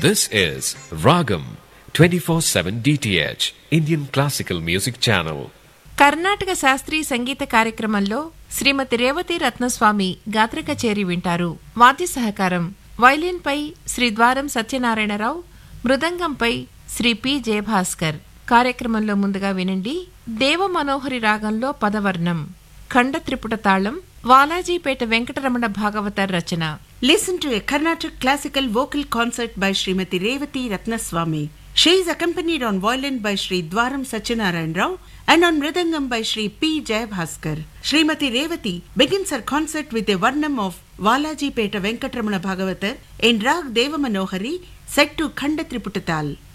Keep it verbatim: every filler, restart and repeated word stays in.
This is Ragam twenty-four seven D T H Indian Classical Music Channel. Karnataka శాస్త్రీయ సంగీత కార్యక్రమంలో శ్రీమతి రేవతి రత్నస్వామి గాత్ర కచేరీ వింటారు. వాద్య సహకారం వైలిన్పై శ్రీ ద్వారం సత్యనారాయణరావు, మృదంగంపై శ్రీ పి జయభాస్కర్. కార్యక్రమంలో ముందుగా వినండి దేవ మనోహరి రాగంలో పదవర్ణం, ఖండ త్రిపుట తాళం, వాలాజీపేట వెంకటరమణ భాగవతర్ రచన. Listen to a Carnatic classical vocal concert by Srimati Revati Ratnaswamy. She is accompanied on violin by Sri Dwaram Satyanarayan Rao and on mridangam by Sri P. Jayabhaskar. Srimati Revati begins her concert with a varnam of Valaji Peta Venkatramana Bhagavatar in Rag Deva Manohari set to Khanda Triputatal.